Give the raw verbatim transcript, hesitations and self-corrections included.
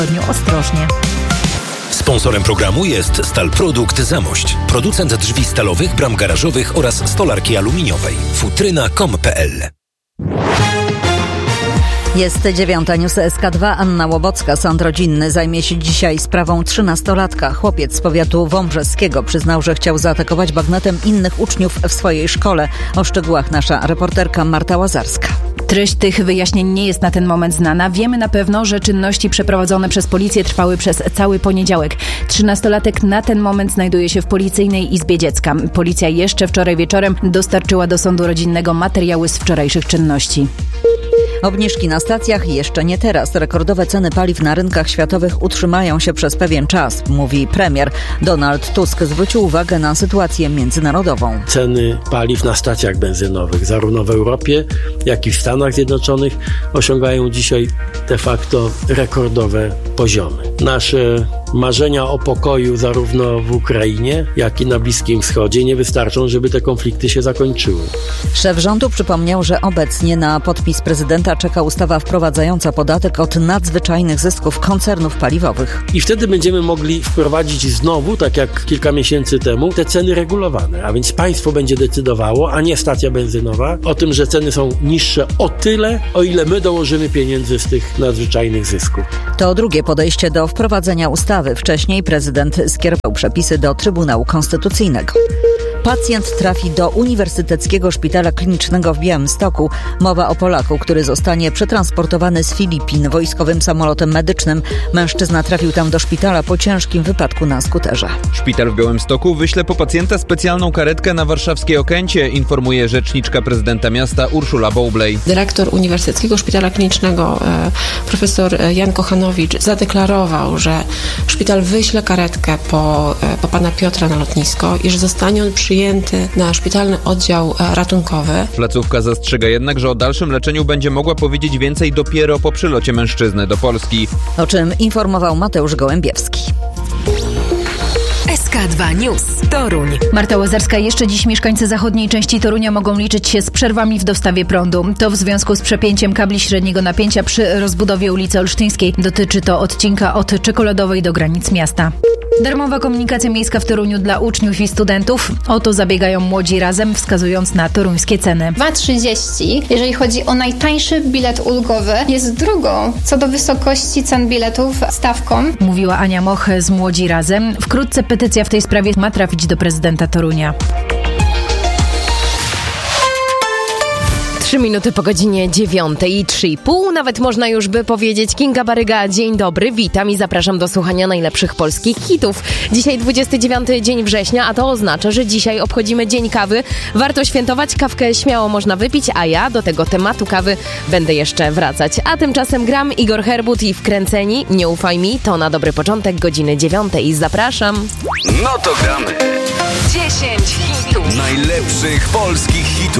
Ostrożnie. Sponsorem programu jest Stalprodukt Zamość, producent drzwi stalowych, bram garażowych oraz stolarki aluminiowej. futryna kropka com kropka p l. Jest dziewiąta, news S K dwa, Anna Łobocka. Sąd rodzinny zajmie się dzisiaj sprawą trzynastolatka. Chłopiec z powiatu wąbrzeskiego przyznał, że chciał zaatakować bagnetem innych uczniów w swojej szkole. O szczegółach nasza reporterka Marta Łazarska. Treść tych wyjaśnień nie jest na ten moment znana. Wiemy na pewno, że czynności przeprowadzone przez policję trwały przez cały poniedziałek. Trzynastolatek na ten moment znajduje się w Policyjnej Izbie Dziecka. Policja jeszcze wczoraj wieczorem dostarczyła do sądu rodzinnego materiały z wczorajszych czynności. Obniżki na stacjach jeszcze nie teraz. Rekordowe ceny paliw na rynkach światowych utrzymają się przez pewien czas, mówi premier. Donald Tusk zwrócił uwagę na sytuację międzynarodową. Ceny paliw na stacjach benzynowych, zarówno w Europie, jak i w Stanach Zjednoczonych, osiągają dzisiaj de facto rekordowe poziomy. Nasze marzenia o pokoju zarówno w Ukrainie, jak i na Bliskim Wschodzie nie wystarczą, żeby te konflikty się zakończyły. Szef rządu przypomniał, że obecnie na podpis prezydenta czeka ustawa wprowadzająca podatek od nadzwyczajnych zysków koncernów paliwowych. I wtedy będziemy mogli wprowadzić znowu, tak jak kilka miesięcy temu, te ceny regulowane. A więc państwo będzie decydowało, a nie stacja benzynowa, o tym, że ceny są niższe o tyle, o ile my dołożymy pieniędzy z tych nadzwyczajnych zysków. To drugie podejście do wprowadzenia ustawy. Wcześniej prezydent skierował przepisy do Trybunału Konstytucyjnego. Pacjent trafi do Uniwersyteckiego Szpitala Klinicznego w Białymstoku. Mowa o Polaku, który zostanie przetransportowany z Filipin wojskowym samolotem medycznym. Mężczyzna trafił tam do szpitala po ciężkim wypadku na skuterze. Szpital w Białymstoku wyśle po pacjenta specjalną karetkę na warszawskie Okęcie, informuje rzeczniczka prezydenta miasta Urszula Bowlej. Dyrektor Uniwersyteckiego Szpitala Klinicznego profesor Jan Kochanowicz zadeklarował, że szpital wyśle karetkę po, po pana Piotra na lotnisko i że zostanie on przy przyjęty na szpitalny oddział ratunkowy. Placówka zastrzega jednak, że o dalszym leczeniu będzie mogła powiedzieć więcej dopiero po przylocie mężczyzny do Polski. O czym informował Mateusz Gołębiewski. S K dwa News. Toruń. Marta Łazarska. Jeszcze dziś mieszkańcy zachodniej części Torunia mogą liczyć się z przerwami w dostawie prądu. To w związku z przepięciem kabli średniego napięcia przy rozbudowie ulicy Olsztyńskiej. Dotyczy to odcinka od Czekoladowej do granic miasta. Darmowa komunikacja miejska w Toruniu dla uczniów i studentów. O to zabiegają Młodzi Razem, wskazując na toruńskie ceny. dwa trzydzieści, jeżeli chodzi o najtańszy bilet ulgowy, jest drugą co do wysokości cen biletów stawką. Mówiła Ania Moch z Młodzi Razem. Wkrótce petycja w tej sprawie ma trafić do prezydenta Torunia. Trzy minuty po godzinie dziewiątej i trzy i pół, nawet można już by powiedzieć. Kinga Baryga, dzień dobry, witam i zapraszam do słuchania najlepszych polskich hitów. Dzisiaj dwudziesty dziewiąty dzień września, a to oznacza, że dzisiaj obchodzimy Dzień Kawy. Warto świętować, kawkę śmiało można wypić, a ja do tego tematu kawy będę jeszcze wracać. A tymczasem gram Igor Herbut i Wkręceni. Nie ufaj mi, to na dobry początek godziny dziewiątej. Zapraszam. No to gramy. dziesięć hitów. Najlepszych polskich hitów.